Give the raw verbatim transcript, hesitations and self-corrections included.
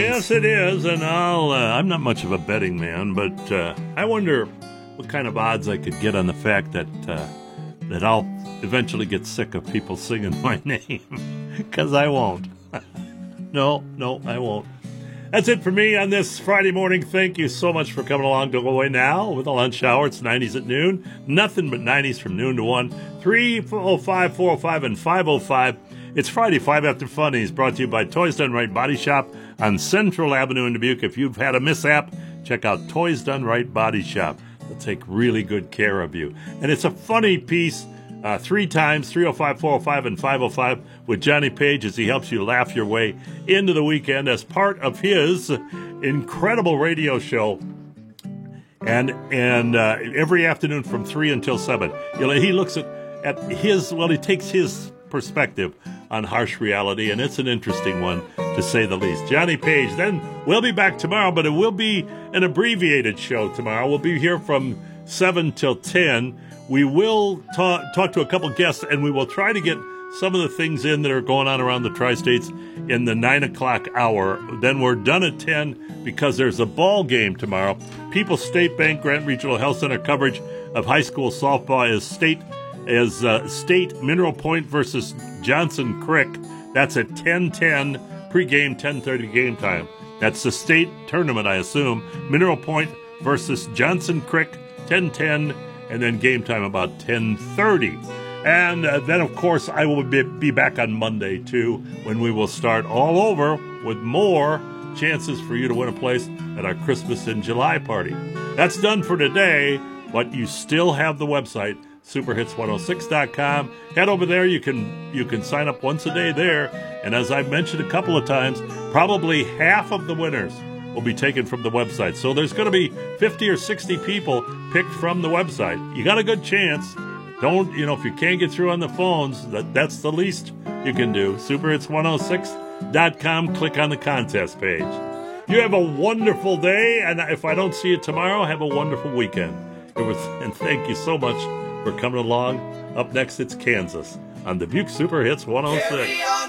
Yes, it is, and I'll, uh, I'm not much of a betting man, but uh, I wonder what kind of odds I could get on the fact that uh, that I'll eventually get sick of people singing my name, because I won't. no, no, I won't. That's it for me on this Friday morning. Thank you so much for coming along to Go Away Now with the lunch hour. It's nineties at noon. Nothing but nineties from noon to one. three oh five, four oh five, and five oh five. It's Friday, five after Funnies, brought to you by Toys Done Right Body Shop on Central Avenue in Dubuque. If you've had a mishap, check out Toys Done Right Body Shop. They'll take really good care of you. And it's a funny piece, uh, three times, three oh five, four oh five, and five oh five, with Johnny Page as he helps you laugh your way into the weekend as part of his incredible radio show. And and uh, every afternoon from three until seven, you know, he looks at, at his, well, he takes his perspective on harsh reality, and it's an interesting one, to say the least. Johnny Page. Then we'll be back tomorrow, but it will be an abbreviated show tomorrow. We'll be here from seven till ten. We will talk, talk to a couple guests, and we will try to get some of the things in that are going on around the tri-states in the nine o'clock hour. Then we're done at ten because there's a ball game tomorrow. People's State Bank Grant Regional Health Center coverage of high school softball is state as uh, State Mineral Point versus Johnson Crick. That's at ten ten, pregame ten thirty game time. That's the state tournament, I assume. Mineral Point versus Johnson Crick, ten ten, and then game time about ten thirty. And uh, then, of course, I will be, be back on Monday, too, when we will start all over with more chances for you to win a place at our Christmas in July party. That's done for today, but you still have the website, super hits one oh six dot com. Head over there. You can you can sign up once a day there. And as I've mentioned a couple of times, probably half of the winners will be taken from the website. So there's going to be fifty or sixty people picked from the website. You got a good chance. Don't, you know, if you can't get through on the phones, that that's the least you can do. super hits one oh six dot com. Click on the contest page. You have a wonderful day. And if I don't see you tomorrow, have a wonderful weekend. It was, and thank you so much for coming along. Up next, it's Kansas on Dubuque Super Hits one oh six.